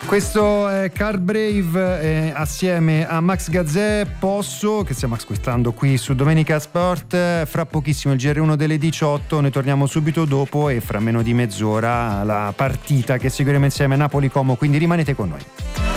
Questo è Car Brave assieme a Max Gazzè, Posso, che stiamo ascoltando qui su Domenica Sport. Fra pochissimo il GR1 delle 18, noi torniamo subito dopo e fra meno di mezz'ora la partita che seguiremo insieme a Napoli-Como, quindi rimanete con noi.